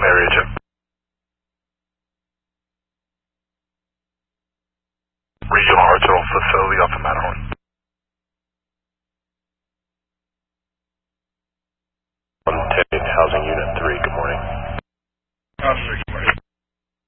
area, Jim. Regional Hospital Facility off the Matterhorn. Housing Unit 3, good morning.